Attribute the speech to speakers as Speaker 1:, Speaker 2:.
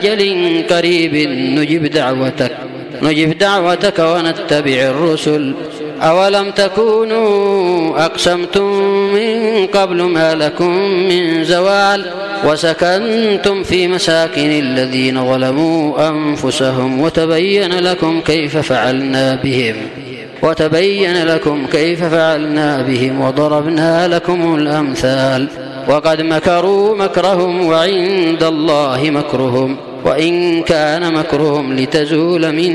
Speaker 1: أجل قريب نجب دعوتك ونتبع الرسل. أولم تكونوا أقسمتم من قبل ما لكم من زوال وسكنتم في مساكن الذين ظلموا أنفسهم وتبين لكم كيف فعلنا بهم وضربنا لكم الأمثال. وقد مكروا مكرهم وعند الله مكرهم وإن كان مكرهم لتزول منه